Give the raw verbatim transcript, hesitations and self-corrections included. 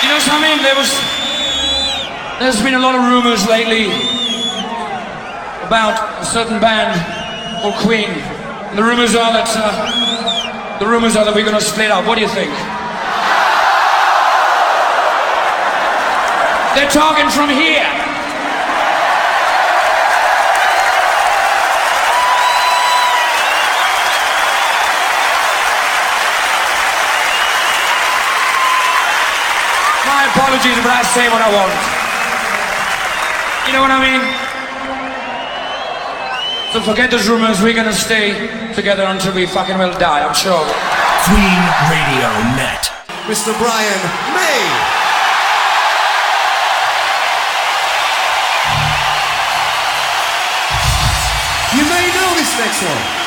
You know something? There was, there's been a lot of rumors lately about a certain band called Queen. And the rumors are that uh, the rumors are that we're going to split up. What do you think? They're talking from here. My apologies, but I say what I want. You know what I mean? So forget those rumors, we're gonna stay together until we fucking will die, I'm sure. Queen Radio Net. Mister Brian May. You may know this next one.